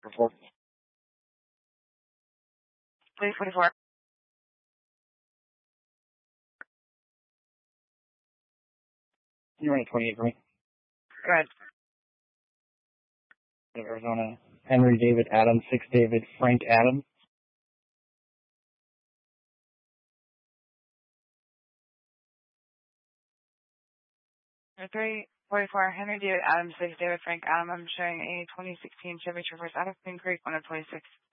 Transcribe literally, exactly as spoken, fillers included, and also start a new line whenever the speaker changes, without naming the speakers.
Report.
three forty-four.
You're running twenty-eight for me.
Good.
Arizona. Henry David Adams, six David Frank Adams.
three forty-four, Henry David Adams, six David Frank Adam. I'm showing a twenty sixteen Chevy Traverse out of Pin Creek, one of twenty-six.